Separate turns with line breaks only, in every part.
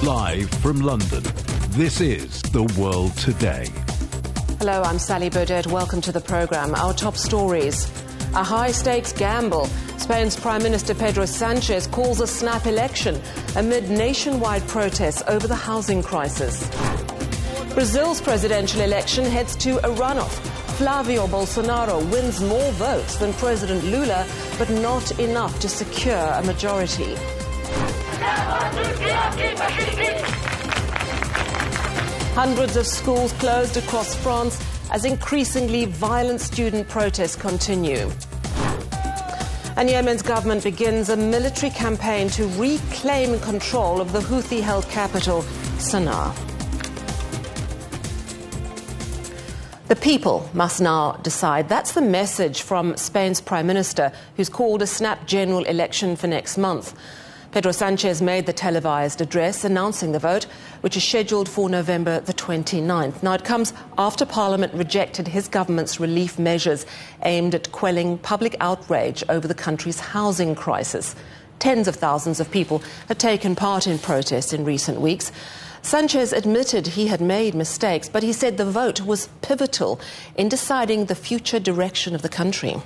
Live from London, this is The World Today.
Hello, I'm Sally Burdett. Welcome to the programme. Our top stories. A high-stakes gamble. Spain's Prime Minister Pedro Sanchez calls a snap election amid nationwide protests over the housing crisis. Brazil's presidential election heads to a runoff. Flavio Bolsonaro wins more votes than President Lula, but not enough to secure a majority. Hundreds of schools closed across France as increasingly violent student protests continue. And Yemen's government begins a military campaign to reclaim control of the Houthi-held capital, Sana'a. The people must now decide. That's the message from Spain's Prime Minister, who's called a snap general election for next month. Pedro Sanchez made the televised address announcing the vote, which is scheduled for November the 29th. Now, it comes after Parliament rejected his government's relief measures aimed at quelling public outrage over the country's housing crisis. Tens of thousands of people had taken part in protests in recent weeks. Sanchez admitted he had made mistakes, but he said the vote was pivotal in deciding the future direction of the country.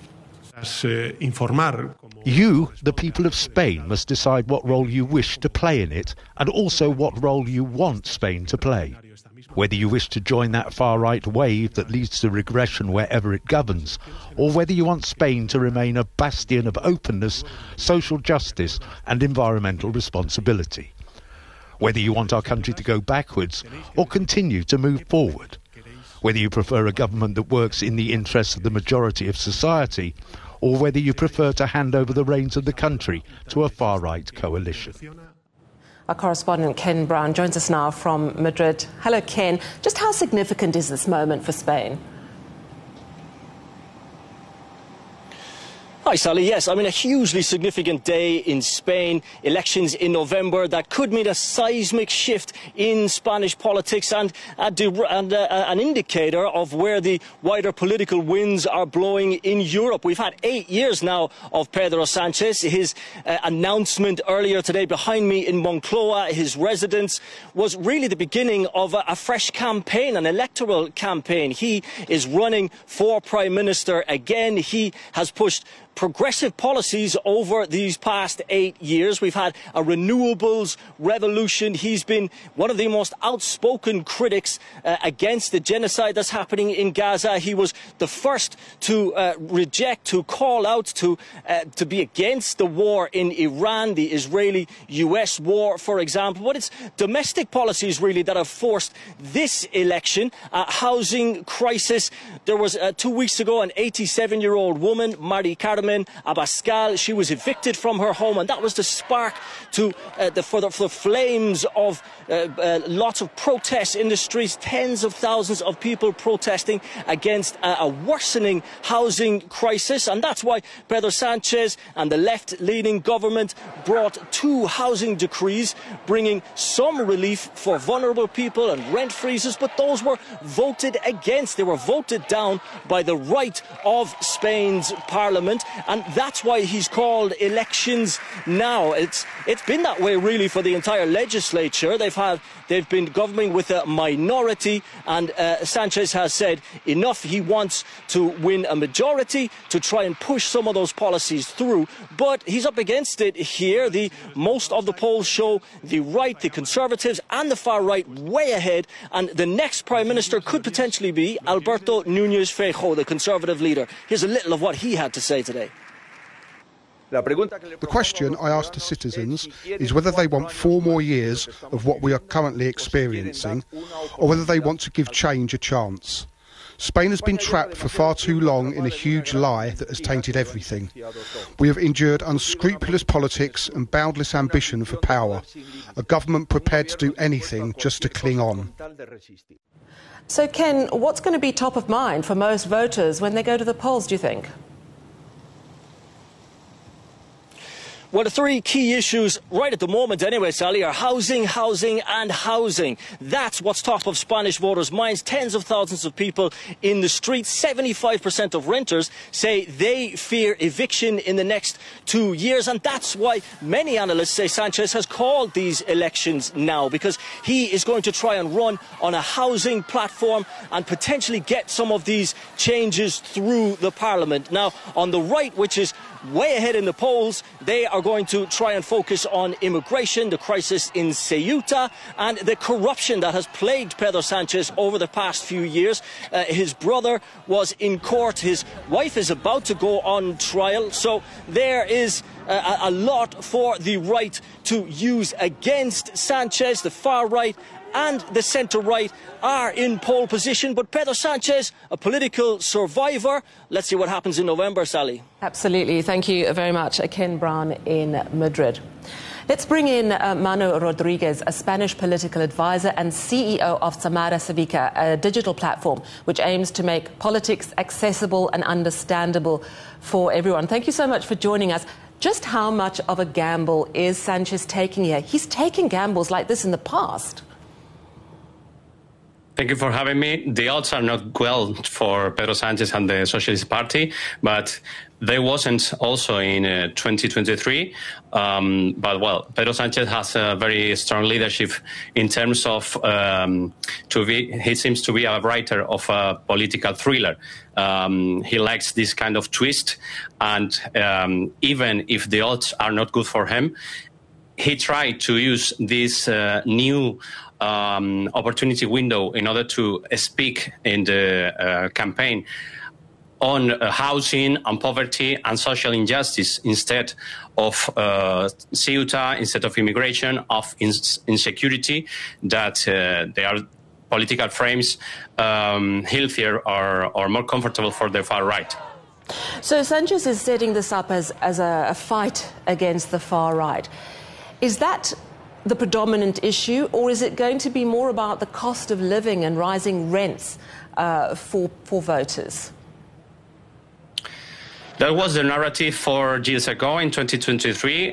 You, the people of Spain, must decide what role you wish to play in it, and also what role you want Spain to play. Whether you wish to join that far-right wave that leads to regression wherever it governs, or whether you want Spain to remain a bastion of openness, social justice and environmental responsibility. Whether you want our country to go backwards or continue to move forward. Whether you prefer a government that works in the interests of the majority of society, or whether you prefer to hand over the reins of the country to a far-right coalition.
Our correspondent Ken Brown joins us now from Madrid. Hello, Ken. Just how significant is this moment for Spain?
Hi, Sally. Yes, a hugely significant day in Spain. Elections in November that could mean a seismic shift in Spanish politics and an indicator of where the wider political winds are blowing in Europe. We've had 8 years now of Pedro Sanchez. His announcement earlier today behind me in Moncloa, his residence, was really the beginning of a fresh campaign, an electoral campaign. He is running for Prime Minister again. He has pushed progressive policies over these past 8 years. We've had a renewables revolution. He's been one of the most outspoken critics against the genocide that's happening in Gaza. He was the first to reject, to call out, to be against the war in Iran, the Israeli-US war, for example. But it's domestic policies, really, that have forced this election. Housing crisis. There was 2 weeks ago an 87-year-old woman, Mari Carmen Abascal. She was evicted from her home, and that was the spark to for the flames of lots of protests in the streets. Tens of thousands of people protesting against a worsening housing crisis, and that's why Pedro Sanchez and the left-leaning government brought 2 housing decrees bringing some relief for vulnerable people and rent freezes, but those were voted against. They were voted down by the right of Spain's parliament, and that's why he's called elections now. It's been that way really for the entire legislature. They've been governing with a minority, and Sanchez has said enough. He wants to win a majority to try and push some of those policies through, but he's up against it here. Most of the polls show the right, the Conservatives and the far right way ahead, and the next Prime Minister could potentially be Alberto Núñez Feijóo, the Conservative leader. Here's a little of what he had to say today.
The question I ask to citizens is whether they want 4 more years of what we are currently experiencing, or whether they want to give change a chance. Spain has been trapped for far too long in a huge lie that has tainted everything. We have endured unscrupulous politics and boundless ambition for power, a government prepared to do anything just to cling on.
So, Ken, what's going to be top of mind for most voters when they go to the polls, do you think?
Well, the three key issues right at the moment anyway, Sally, are housing, housing and housing. That's what's top of Spanish voters' minds. Tens of thousands of people in the streets. 75% of renters say they fear eviction in the next 2 years. And that's why many analysts say Sanchez has called these elections now, because he is going to try and run on a housing platform and potentially get some of these changes through the parliament. Now, on the right, which is way ahead in the polls, they are going to try and focus on immigration, the crisis in Ceuta, and the corruption that has plagued Pedro Sanchez over the past few years. His brother was in court. His wife is about to go on trial. So there is a lot for the right to use against Sanchez. The far right and the centre-right are in pole position. But Pedro Sanchez, a political survivor. Let's see what happens in November, Sally.
Absolutely. Thank you very much, Ken Brown in Madrid. Let's bring in Mano Rodriguez, a Spanish political advisor and CEO of Samara Cívica, a digital platform which aims to make politics accessible and understandable for everyone. Thank you so much for joining us. Just how much of a gamble is Sanchez taking here? He's taken gambles like this in the past.
Thank you for having me. The odds are not well for Pedro Sanchez and the Socialist Party, but they wasn't also in 2023. But, well, Pedro Sanchez has a very strong leadership in terms of he seems to be a writer of a political thriller. He likes this kind of twist, and even if the odds are not good for him, he tried to use this new opportunity window in order to speak in the campaign on housing and poverty and social injustice instead of Ceuta, instead of immigration, of insecurity, that they are political frames healthier or more comfortable for the far right.
So Sanchez is setting this up as a fight against the far right. Is that the predominant issue, or is it going to be more about the cost of living and rising rents for voters?
That was the narrative 4 years ago in 2023.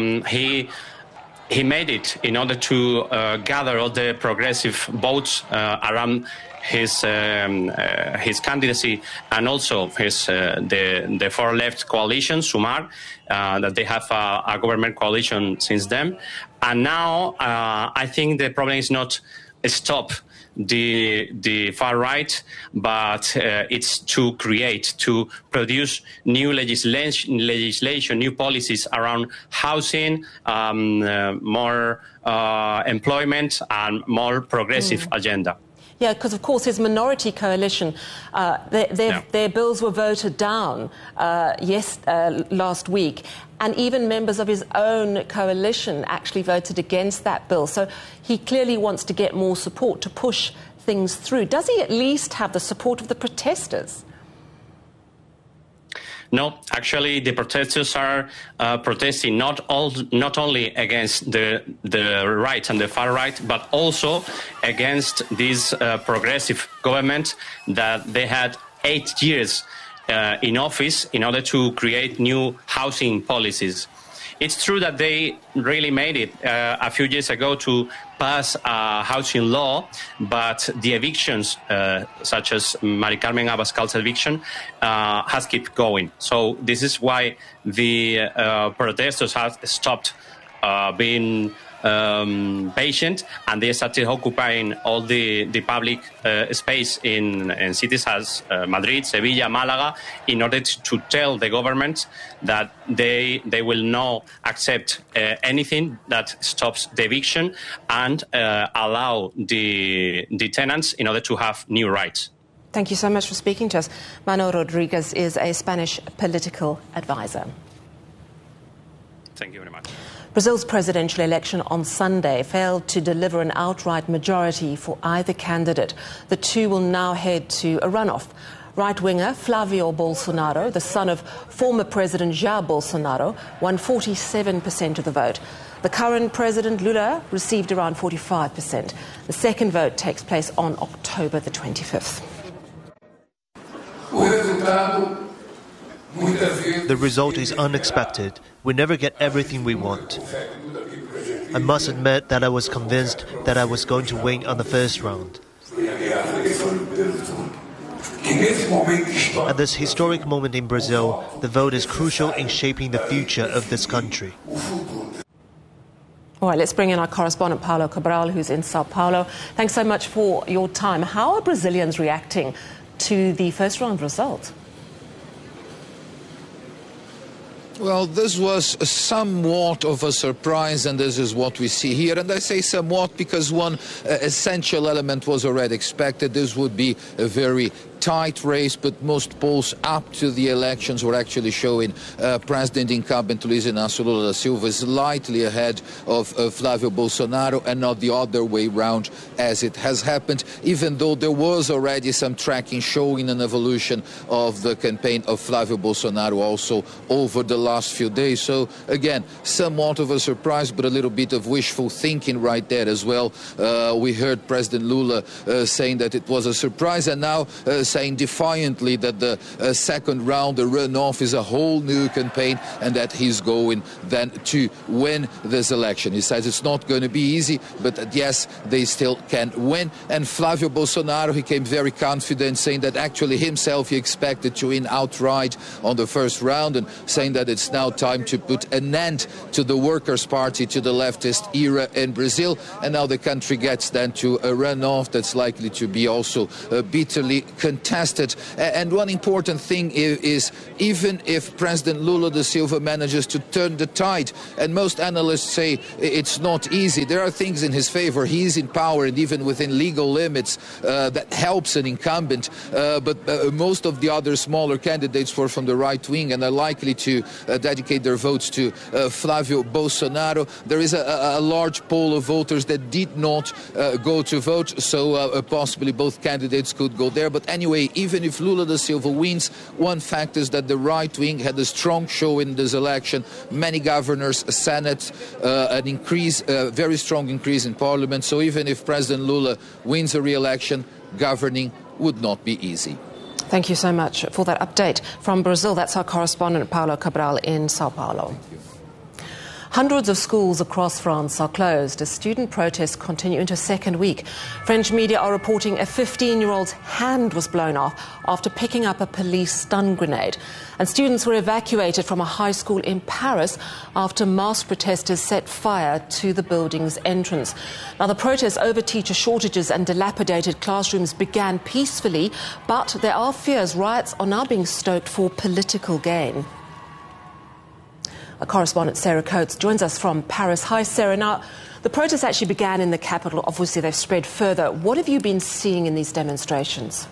He made it in order to gather all the progressive votes around his candidacy, and also the far left coalition, Sumar, that they have a government coalition since then. And now I think the problem is not stop the far right, but it's to produce new legislation, new policies around housing, more employment, and more progressive agenda.
Yeah, because of course his minority coalition, their bills were voted down last week, and even members of his own coalition actually voted against that bill. So he clearly wants to get more support to push things through. Does he at least have the support of the protesters?
No, actually, the protesters are protesting not only against the right and the far right, but also against this progressive government that they had 8 years in office in order to create new housing policies. It's true that they really made it a few years ago to pass a housing law, but the evictions, such as Mari Carmen Abascal's eviction, has kept going. So this is why the protesters have stopped being patient, and they started occupying all the public space in cities as Madrid, Sevilla, Malaga, in order to tell the government that they will not accept anything that stops the eviction and allow the tenants in order to have new rights.
Thank you so much for speaking to us. Mano Rodriguez is a Spanish political advisor.
Thank you very much.
Brazil's presidential election on Sunday failed to deliver an outright majority for either candidate. The two will now head to a runoff. Right-winger Flavio Bolsonaro, the son of former President Jair Bolsonaro, won 47% of the vote. The current President Lula received around 45%. The second vote takes place on October the 25th.
The result is unexpected. We never get everything we want. I must admit that I was convinced that I was going to win on the first round. At this historic moment in Brazil, the vote is crucial in shaping the future of this country.
All right, let's bring in our correspondent, Paulo Cabral, who's in Sao Paulo. Thanks so much for your time. How are Brazilians reacting to the first round result?
Well, this was somewhat of a surprise, and this is what we see here. And I say somewhat because one essential element was already expected. This would be a very tight race, but most polls up to the elections were actually showing President incumbent Luiz Inácio Lula da Silva slightly ahead of Flávio Bolsonaro, and not the other way round as it has happened, even though there was already some tracking showing an evolution of the campaign of Flávio Bolsonaro also over the last few days. So again, somewhat of a surprise, but a little bit of wishful thinking right there as well. We heard President Lula saying that it was a surprise, and now saying defiantly that the second round, the runoff, is a whole new campaign and that he's going then to win this election. He says it's not going to be easy, but yes, they still can win. And Flávio Bolsonaro, he came very confident, saying that actually himself he expected to win outright on the first round, and saying that it's now time to put an end to the Workers' Party, to the leftist era in Brazil. And now the country gets then to a runoff that's likely to be also bitterly contested. And one important thing is even if President Lula da Silva manages to turn the tide, and most analysts say it's not easy, there are things in his favor. He is in power, and even within legal limits that helps an incumbent. But most of the other smaller candidates were from the right wing and are likely to dedicate their votes to Flávio Bolsonaro. There is a large pool of voters that did not go to vote, so possibly both candidates could go there. But anyway, even if Lula da Silva wins, one fact is that the right wing had a strong show in this election. Many governors, a Senate, an increase, a very strong increase in parliament. So even if President Lula wins a re-election, governing would not be easy.
Thank you so much for that update from Brazil. That's our correspondent, Paulo Cabral, in Sao Paulo. Hundreds of schools across France are closed as student protests continue into second week. French media are reporting a 15-year-old's hand was blown off after picking up a police stun grenade. And students were evacuated from a high school in Paris after masked protesters set fire to the building's entrance. Now, the protests over teacher shortages and dilapidated classrooms began peacefully, but there are fears riots are now being stoked for political gain. Our correspondent Sarah Coates joins us from Paris. Hi, Sarah. Now, the protests actually began in the capital. Obviously, they've spread further. What have you been seeing in these demonstrations?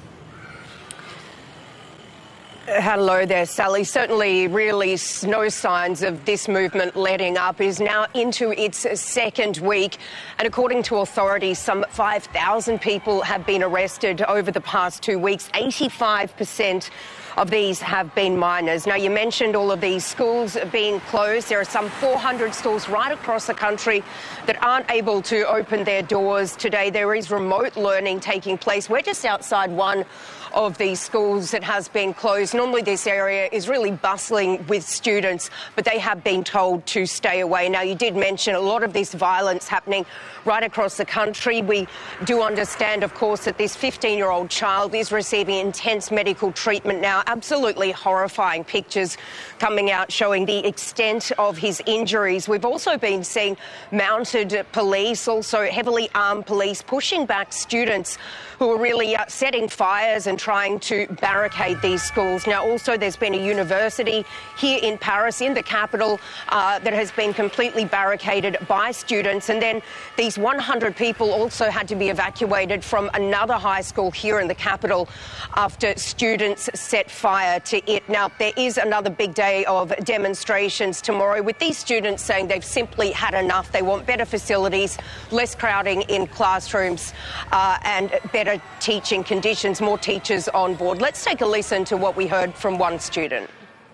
Hello there, Sally. Certainly, really no signs of this movement letting up. It is now into its second week. And according to authorities, some 5,000 people have been arrested over the past 2 weeks. 85% of these have been minors. Now, you mentioned all of these schools being closed. There are some 400 schools right across the country that aren't able to open their doors today. There is remote learning taking place. We're just outside one of these schools that has been closed. Normally this area is really bustling with students, but they have been told to stay away. Now, you did mention a lot of this violence happening right across the country. We do understand, of course, that this 15-year-old child is receiving intense medical treatment now. Absolutely horrifying pictures coming out showing the extent of his injuries. We've also been seeing mounted police, also heavily armed police, pushing back students who are really setting fires and trying to barricade these schools. Now, also, there's been a university here in Paris, in the capital, that has been completely barricaded by students. And then these 100 people also had to be evacuated from another high school here in the capital after students set fire to it. Now, there is another big day of demonstrations tomorrow, with these students saying they've simply had enough. They want better facilities, less crowding in classrooms, and better teaching conditions, more teachers on board. Let's take a listen to what we heard from one student.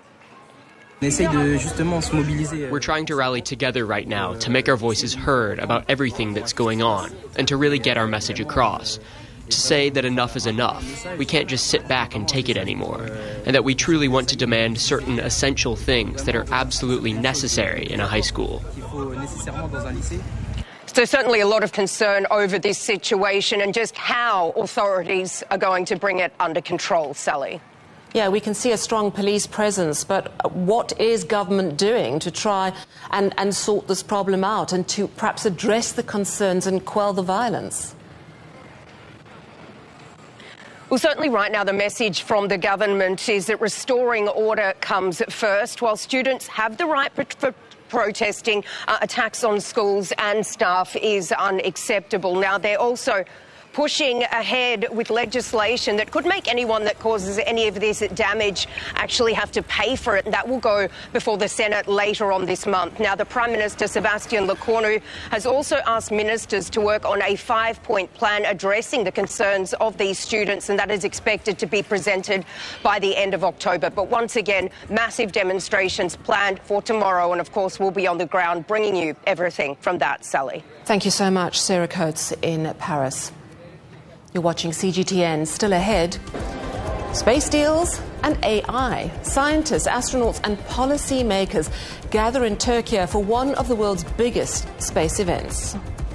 We're trying to rally together right now to make our voices heard about everything that's going on and to really get our message across. to say that enough is enough. We can't just sit back and take it anymore, and that we truly want to demand certain essential things that are absolutely necessary in a high school.
So certainly a lot of concern over this situation and just how authorities are going to bring it under control, Sally.
Yeah, we can see a strong police presence, but what is government doing to try and sort this problem out and to perhaps address the concerns and quell the violence?
Well, certainly right now the message from the government is that restoring order comes first. While students have the right for protesting, attacks on schools and staff is unacceptable. Now, they're also pushing ahead with legislation that could make anyone that causes any of this damage actually have to pay for it, and that will go before the Senate later on this month. Now, the Prime Minister, Sebastian Lecornu, has also asked ministers to work on a 5-point plan addressing the concerns of these students, and that is expected to be presented by the end of October. But once again, massive demonstrations planned for tomorrow, and of course we'll be on the ground bringing you everything from that, Sally.
Thank you so much, Sarah Coates in Paris. You're watching CGTN. Still ahead, space deals and AI. Scientists, astronauts and policy makers gather in Turkey for one of the world's biggest space events.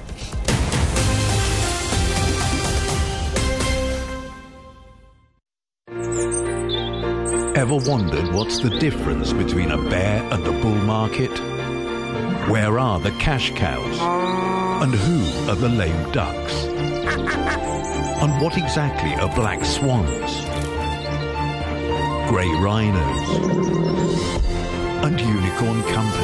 Ever wondered what's the difference between a bear and a bull market? Where are the cash cows? And who are the lame ducks? And what exactly are black swans, grey rhinos, and unicorn companies?